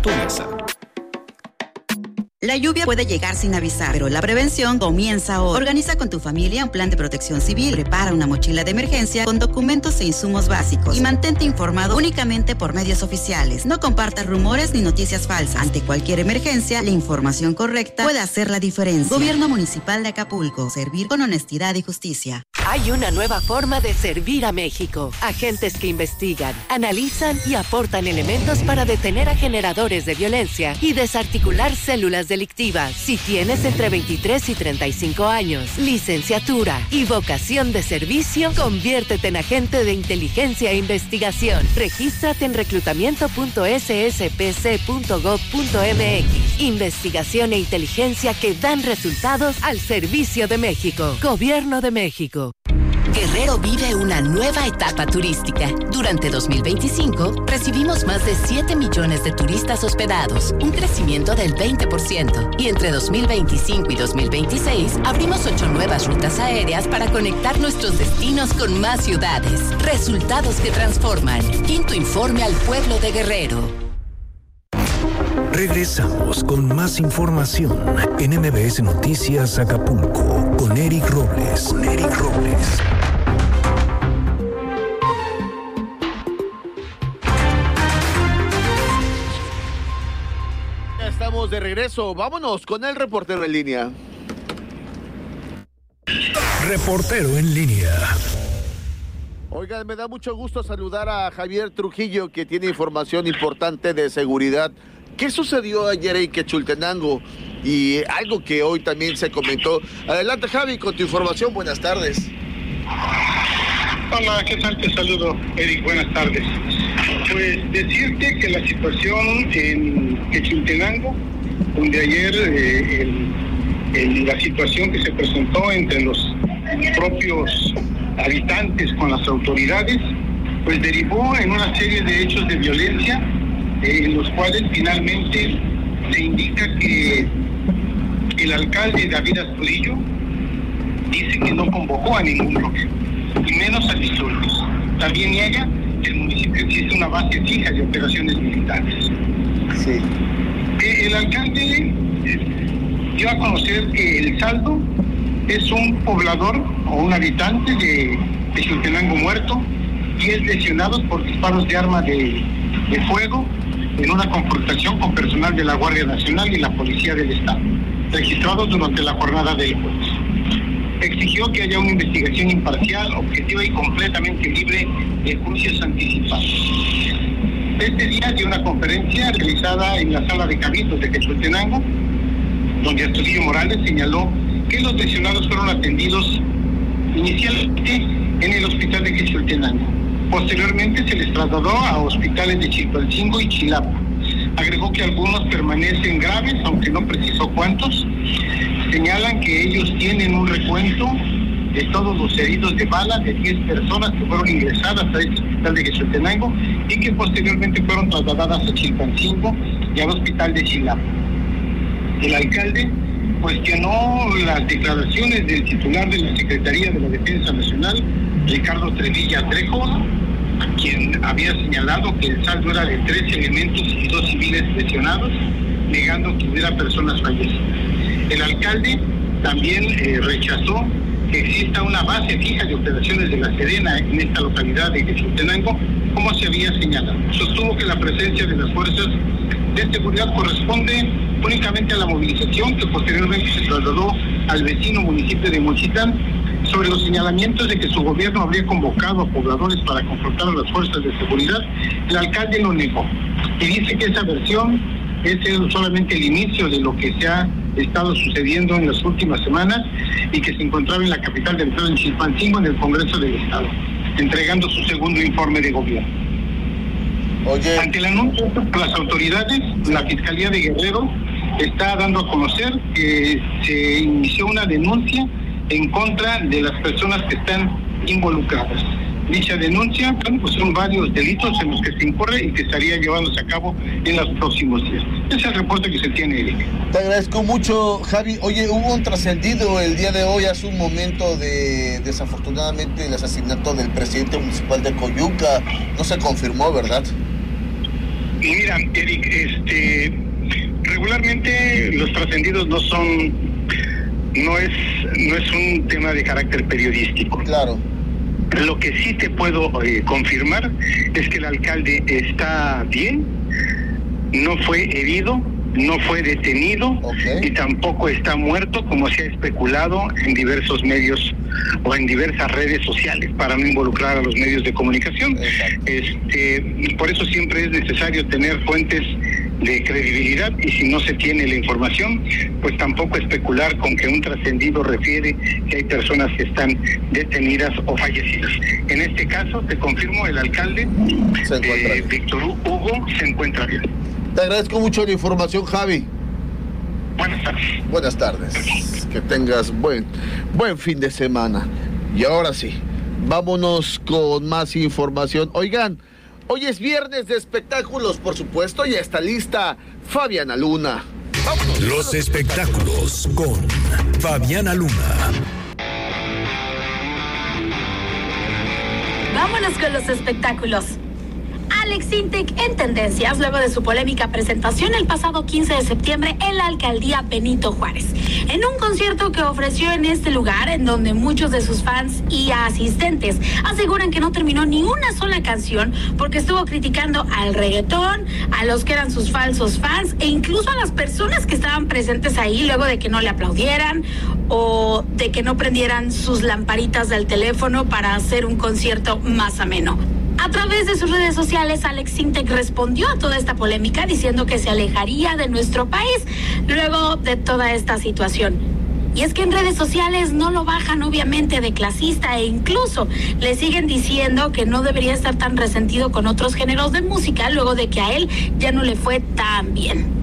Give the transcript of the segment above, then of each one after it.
Tu mesa. La lluvia puede llegar sin avisar, pero la prevención comienza hoy. Organiza con tu familia un plan de protección civil, prepara una mochila de emergencia con documentos e insumos básicos y mantente informado únicamente por medios oficiales. No compartas rumores ni noticias falsas. Ante cualquier emergencia, la información correcta puede hacer la diferencia. Gobierno Municipal de Acapulco. Servir con honestidad y justicia. Hay una nueva forma de servir a México. Agentes que investigan, analizan y aportan elementos para detener a generadores de violencia y desarticular células delictivas. Si tienes entre 23 y 35 años, licenciatura y vocación de servicio, conviértete en agente de inteligencia e investigación. Regístrate en reclutamiento.sspc.gov.mx. Investigación e inteligencia que dan resultados al servicio de México. Gobierno de México. Guerrero vive una nueva etapa turística. Durante 2025, recibimos más de 7 millones de turistas hospedados, un crecimiento del 20%. Y entre 2025 y 2026, abrimos 8 nuevas rutas aéreas para conectar nuestros destinos con más ciudades. Resultados que transforman. Quinto informe al pueblo de Guerrero. Regresamos con más información en MBS Noticias Acapulco con Eric Robles. Ya estamos de regreso. Vámonos con el reportero en línea. Reportero en línea. Oigan, me da mucho gusto saludar a Javier Trujillo, que tiene información importante de seguridad. ¿Qué sucedió ayer en Quechultenango? Y algo que hoy también se comentó. Adelante, Javi, con tu información. Buenas tardes. Hola, ¿qué tal? Te saludo, Eric. Buenas tardes. Pues decirte que la situación en Quechultenango, donde ayer la situación que se presentó entre los propios habitantes con las autoridades, pues derivó en una serie de hechos de violencia, en los cuales finalmente se indica que el alcalde David Astudillo dice que no convocó a ningún bloque, y menos a disturbios. También niega que el municipio existe una base fija de operaciones militares. Sí. El alcalde dio a conocer que el saldo es un poblador o un habitante de Quechultenango muerto, 10 lesionados por disparos de arma de fuego en una confrontación con personal de la Guardia Nacional y la Policía del Estado, registrados durante la jornada del jueves. Exigió que haya una investigación imparcial, objetiva y completamente libre de juicios anticipados. Este día dio una conferencia realizada en la sala de cabildos de Quechultenango, donde Astudillo Morales señaló que los lesionados fueron atendidos inicialmente en el hospital de Quechultenango. Posteriormente se les trasladó a hospitales de Chilpancingo y Chilapa. Agregó que algunos permanecen graves, aunque no precisó cuántos. Señalan que ellos tienen un recuento de todos los heridos de bala, de 10 personas que fueron ingresadas a este hospital de Quechultenango y que posteriormente fueron trasladadas a Chilpancingo y al hospital de Chilapa. El alcalde cuestionó las declaraciones del titular de la Secretaría de la Defensa Nacional, Ricardo Trevilla Trejo, quien había señalado que el saldo era de 3 elementos y 2 civiles lesionados, negando que hubiera personas fallecidas. El alcalde también rechazó que exista una base fija de operaciones de la Sedena en esta localidad de Quechultenango, como se había señalado. Sostuvo que la presencia de las fuerzas de seguridad corresponde únicamente a la movilización que posteriormente se trasladó al vecino municipio de Mochitán. Sobre los señalamientos de que su gobierno habría convocado a pobladores para confrontar a las fuerzas de seguridad, el alcalde lo negó y dice que esa versión es solamente el inicio de lo que se ha estado sucediendo en las últimas semanas y que se encontraba en la capital del estado, en Chilpancingo, en el Congreso del Estado, entregando su segundo informe de gobierno. Oye. Ante el anuncio por las autoridades, la Fiscalía de Guerrero está dando a conocer que se inició una denuncia en contra de las personas que están involucradas. Dicha denuncia, pues son varios delitos en los que se incurre y que estaría llevándose a cabo en los próximos días. Ese es el reporte que se tiene, Eric. Te agradezco mucho, Javi. Oye, hubo un trascendido el día de hoy, hace un momento, de desafortunadamente el asesinato del presidente municipal de Coyuca. No se confirmó, ¿verdad? Mira, Eric, regularmente los trascendidos no es un tema de carácter periodístico. Claro. Lo que sí te puedo confirmar es que el alcalde está bien, no fue herido, no fue detenido, y tampoco está muerto, como se ha especulado en diversos medios o en diversas redes sociales, para no involucrar a los medios de comunicación. Por eso siempre es necesario tener fuentes de credibilidad, y si no se tiene la información, pues tampoco especular con que un trascendido refiere que hay personas que están detenidas o fallecidas. En este caso, te confirmo, el alcalde Víctor Hugo se encuentra bien. Te agradezco mucho la información, Javi. Buenas tardes. Buenas tardes. Que tengas buen fin de semana. Y ahora sí, vámonos con más información. Oigan, hoy es viernes de espectáculos, por supuesto, ya está lista Fabiana Luna. ¡Vámonos! Los espectáculos con Fabiana Luna. Vámonos con los espectáculos. Alex Intec en tendencias luego de su polémica presentación el pasado 15 de septiembre en la alcaldía Benito Juárez. En un concierto que ofreció en este lugar, en donde muchos de sus fans y asistentes aseguran que no terminó ni una sola canción porque estuvo criticando al reggaetón, a los que eran sus falsos fans e incluso a las personas que estaban presentes ahí luego de que no le aplaudieran o de que no prendieran sus lamparitas del teléfono para hacer un concierto más ameno. A través de sus redes sociales, Alex Intec respondió a toda esta polémica diciendo que se alejaría de nuestro país luego de toda esta situación. Y es que en redes sociales no lo bajan obviamente de clasista e incluso le siguen diciendo que no debería estar tan resentido con otros géneros de música luego de que a él ya no le fue tan bien.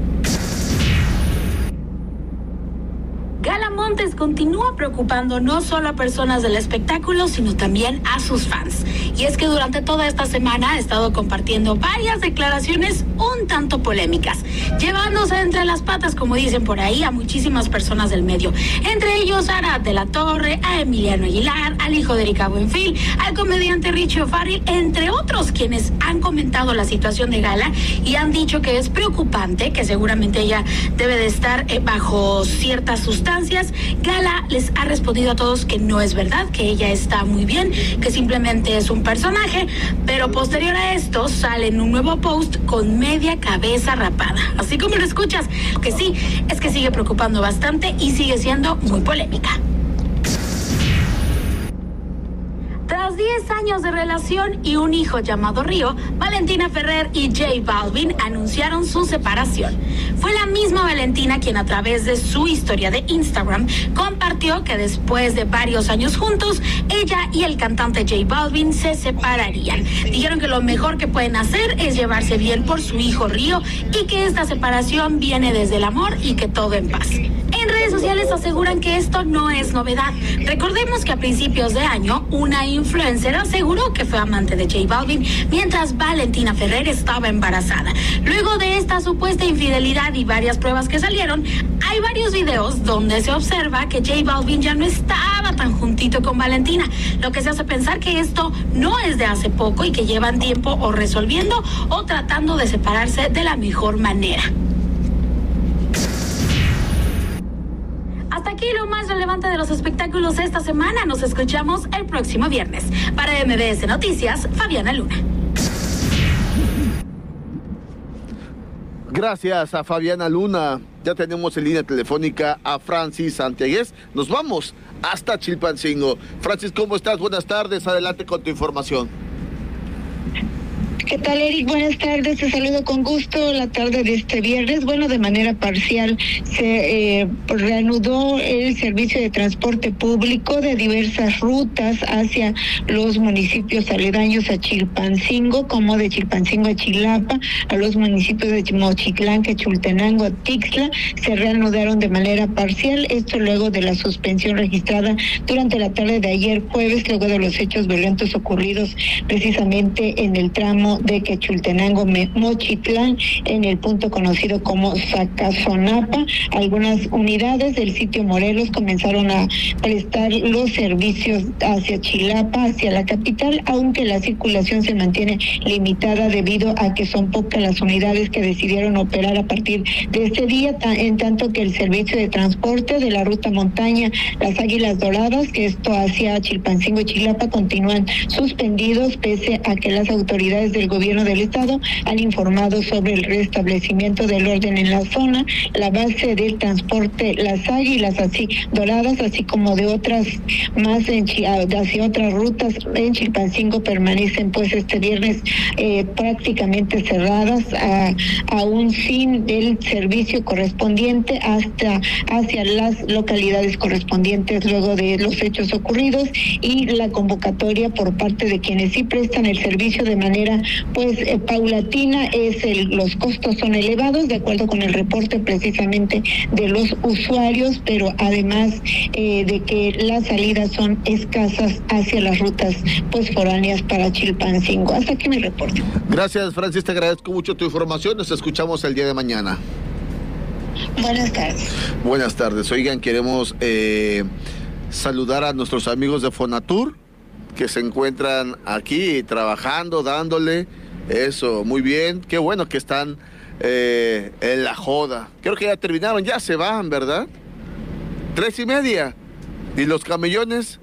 Gala Montes continúa preocupando no solo a personas del espectáculo, sino también a sus fans. Y es que durante toda esta semana ha estado compartiendo varias declaraciones un tanto polémicas, llevándose entre las patas, como dicen por ahí, a muchísimas personas del medio. Entre ellos a Arad de la Torre, a Emiliano Aguilar, al hijo de Erika Buenfil, al comediante Richie O'Farrill, entre otros, quienes han comentado la situación de Gala y han dicho que es preocupante, que seguramente ella debe de estar bajo ciertas sustancias. Gala les ha respondido a todos que no es verdad, que ella está muy bien, que simplemente es un personaje, pero posterior a esto sale en un nuevo post con media cabeza rapada. Así como lo escuchas, que sí, es que sigue preocupando bastante y sigue siendo muy polémica. Tras 10 años de relación y un hijo llamado Río, Valentina Ferrer y J Balvin anunciaron su separación. Fue la misma Valentina quien a través de su historia de Instagram compartió que después de varios años juntos, ella y el cantante J Balvin se separarían. Dijeron que lo mejor que pueden hacer es llevarse bien por su hijo Río y que esta separación viene desde el amor y que todo en paz. En redes sociales aseguran que esto no es novedad. Recordemos que a principios de año, una influencer aseguró que fue amante de J Balvin mientras Valentina Ferrer estaba embarazada. Luego de esta supuesta infidelidad y varias pruebas que salieron, hay varios videos donde se observa que J Balvin ya no estaba tan juntito con Valentina, lo que se hace pensar que esto no es de hace poco y que llevan tiempo o resolviendo o tratando de separarse de la mejor manera. Hasta aquí lo más relevante de los espectáculos esta semana. Nos escuchamos el próximo viernes. Para MBS Noticias, Fabiana Luna. Gracias a Fabiana Luna. Ya tenemos en línea telefónica a Francis Santiaguez. Nos vamos hasta Chilpancingo. Francis, ¿cómo estás? Buenas tardes. Adelante con tu información. ¿Qué tal, Eric? Buenas tardes, te saludo con gusto la tarde de este viernes. Bueno, de manera parcial se reanudó el servicio de transporte público de diversas rutas hacia los municipios aledaños a Chilpancingo, como de Chilpancingo a Chilapa, a los municipios de Mochitlán, Quechultenango, Tixla, se reanudaron de manera parcial, esto luego de la suspensión registrada durante la tarde de ayer jueves, luego de los hechos violentos ocurridos precisamente en el tramo tramo de Quechultenango Mochitlán, en el punto conocido como Zacazonapa. Algunas unidades del sitio Morelos comenzaron a prestar los servicios hacia Chilapa, hacia la capital, aunque la circulación se mantiene limitada debido a que son pocas las unidades que decidieron operar a partir de este día, en tanto que el servicio de transporte de la ruta montaña Las Águilas Doradas, que esto hacia Chilpancingo y Chilapa, continúan suspendidos pese a que las autoridades del gobierno del estado han informado sobre el restablecimiento del orden en la zona. La base del transporte Las Águilas Doradas, así como de otras más hacia otras rutas en Chilpancingo, permanecen pues este viernes prácticamente cerradas, aún sin el servicio correspondiente hacia las localidades correspondientes luego de los hechos ocurridos, y la convocatoria por parte de quienes sí prestan el servicio de manera pues paulatina. Los costos son elevados de acuerdo con el reporte precisamente de los usuarios, pero además de que las salidas son escasas hacia las rutas pues foráneas para Chilpancingo. Hasta aquí mi reporte. Gracias, Francis, te agradezco mucho tu información. Nos escuchamos el día de mañana. Buenas tardes. Buenas tardes. Oigan, queremos saludar a nuestros amigos de Fonatur que se encuentran aquí trabajando, dándole eso, muy bien. Qué bueno que están en la joda. Creo que ya terminaron, ya se van, ¿verdad? 3:30. ¿Y los camellones?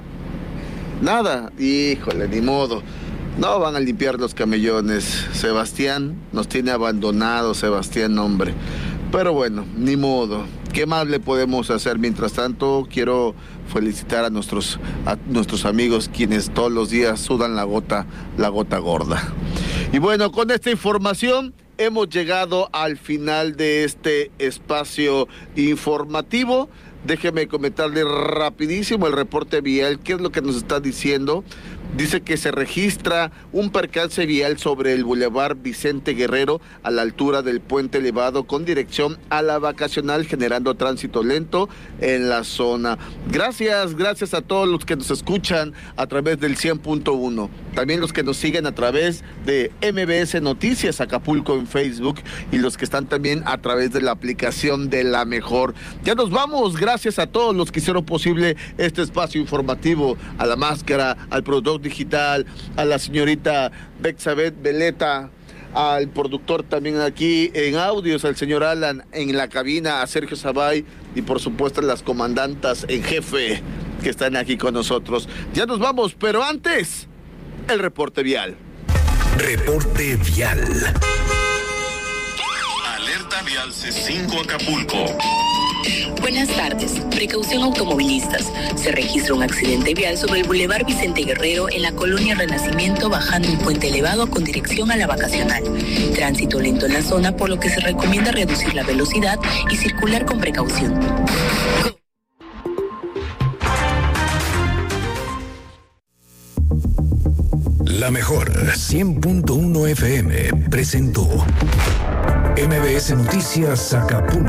Nada. Híjole, ni modo. No van a limpiar los camellones. Sebastián nos tiene abandonados, Sebastián, hombre. Pero bueno, ni modo. ¿Qué más le podemos hacer? Mientras tanto, quiero felicitar a nuestros amigos quienes todos los días sudan la gota gorda. Y bueno, con esta información hemos llegado al final de este espacio informativo. Déjeme comentarle rapidísimo el reporte vial. ¿Qué es lo que nos está diciendo? Dice que se registra un percance vial sobre el Boulevard Vicente Guerrero a la altura del puente elevado con dirección a la Vacacional, generando tránsito lento en la zona. Gracias a todos los que nos escuchan a través del 100.1. También los que nos siguen a través de MBS Noticias Acapulco en Facebook y los que están también a través de la aplicación de La Mejor. Ya nos vamos. Gracias a todos los que hicieron posible este espacio informativo, a La Máscara, al productor digital, a la señorita Bexabeth Veleta, al productor también aquí en audios, al señor Alan en la cabina, a Sergio Zabay y por supuesto a las comandantas en jefe que están aquí con nosotros. Ya nos vamos, pero antes, el reporte vial. Reporte vial. Alerta vial C5 Acapulco. Buenas tardes. Precaución automovilistas. Se registra un accidente vial sobre el Boulevard Vicente Guerrero en la colonia Renacimiento, bajando un puente elevado con dirección a la Vacacional. Tránsito lento en la zona, por lo que se recomienda reducir la velocidad y circular con precaución. La Mejor 100.1 FM presentó MBS Noticias Acapulco.